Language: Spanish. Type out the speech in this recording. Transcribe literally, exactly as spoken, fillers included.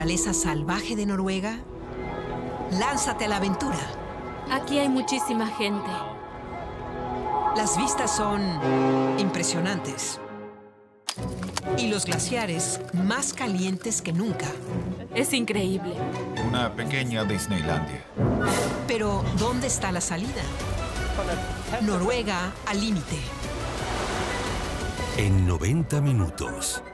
naturaleza salvaje de Noruega? Lánzate a la aventura. Aquí hay muchísima gente. Las vistas son impresionantes. Y los glaciares más calientes que nunca. Es increíble. Una pequeña Disneylandia. Pero, ¿dónde está la salida? Noruega al límite. En noventa minutos.